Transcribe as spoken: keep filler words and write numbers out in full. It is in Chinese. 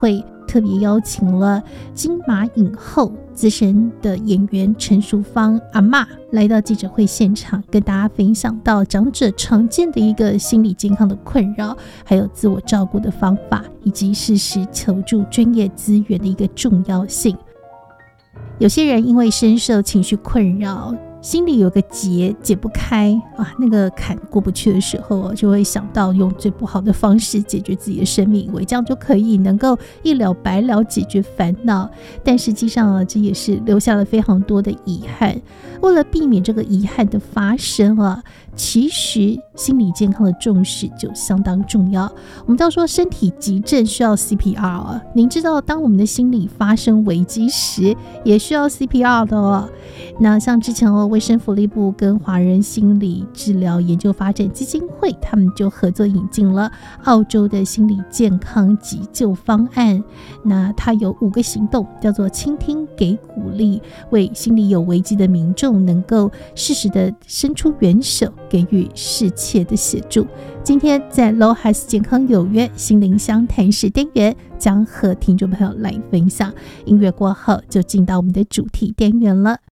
会特别邀请了金马影后资深的演员陈淑芳阿嬷来到记者会现场，跟大家分享到长者常见的一个心理健康的困扰，还有自我照顾的方法，以及适时求助专业资源的一个重要性。有些人因为深受情绪困扰，心里有个结解不开啊，那个坎过不去的时候，就会想到用最不好的方式解决自己的生命，以为这样就可以能够一了百了解决烦恼，但实际上啊，这也是留下了非常多的遗憾。为了避免这个遗憾的发生啊，其实心理健康的重视就相当重要。我们都说身体急症需要 C P R 啊，您知道当我们的心理发生危机时也需要 C P R 的哦。那像之前哦，卫生福利部跟华人心理治疗研究发展基金会，他们就合作引进了澳洲的心理健康急救方案。那它有五个行动，叫做倾听、给鼓励，为心理有危机的民众能够适时的伸出援手，给予适切的协助。今天在 Lohas 健康有约心灵相谈室单元，将和听众朋友来分享。音乐过后就进到我们的主题单元了。